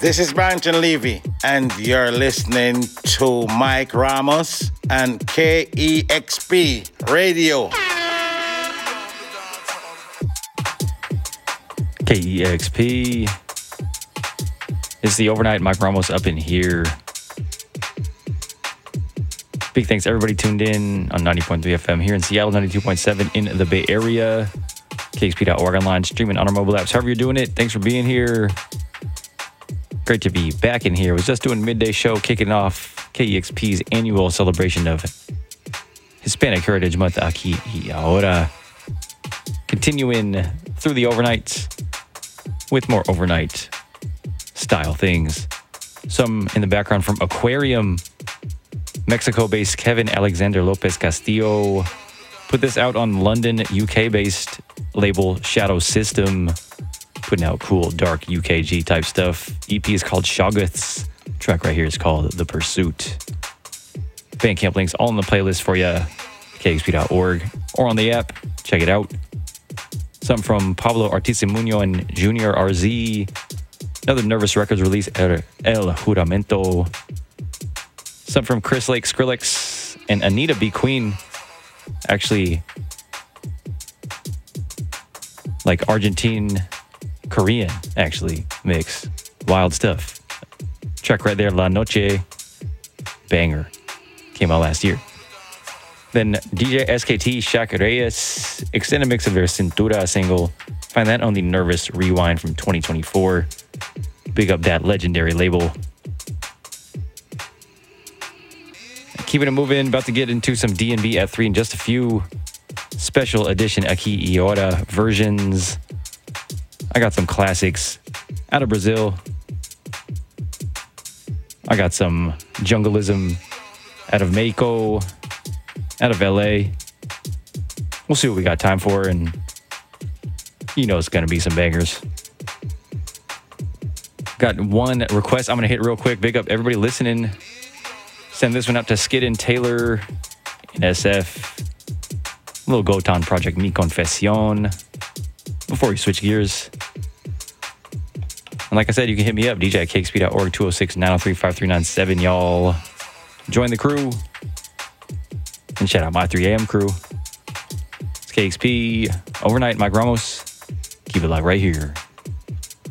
This is Barrington Levy, and you're listening to Mike Ramos and KEXP Radio. KEXP. It's the overnight. Mike Ramos up in here. Big thanks to everybody tuned in on 90.3 FM here in Seattle, 92.7 in the Bay Area. KXP.org online, streaming on our mobile apps. However you're doing it, thanks for being here. Great to be back in here. Was just doing midday show, kicking off KEXP's annual celebration of Hispanic Heritage Month, Aquí y Ahora. Continuing through the overnight with more overnight style things. Some in the background from Aquarium. Mexico-based Kevin Alexander Lopez Castillo put this out on London, UK-based label Shadow System, putting out cool, dark UKG type stuff. EP is called Shoggoths. Track right here is called The Pursuit. Bandcamp links all in the playlist for you, kxp.org, or on the app. Check it out. Something from Pablo Artisimuño and Junior RZ. Another Nervous Records release, El Juramento. Something from Chris Lake Skrillex and Anita B. Queen. Actually, like Argentine, Korean, actually, mix. Wild stuff. Track right there, La Noche. Banger. Came out last year. Then DJ SKT, Shaq Reyes, extended mix of their Cintura single. Find that on the Nervous Rewind from 2024. Big up that legendary label. Keeping it moving, about to get into some D&B at 3 in just a few special edition Aquí y Ahora versions. I got some classics out of Brazil. I got some jungleism out of Mexico, out of LA. We'll see what we got time for, and you know it's going to be some bangers. Got one request I'm going to hit real quick. Big up everybody listening. Send this one out to Skid and Taylor in SF. Little Gotan project, Mi Confesión. Before we switch gears. And like I said, you can hit me up, DJ at KXP.org, 206-903-5397, y'all. Join the crew. And shout out my 3 a.m. crew. It's KXP Overnight, Mike Ramos. Keep it locked right here.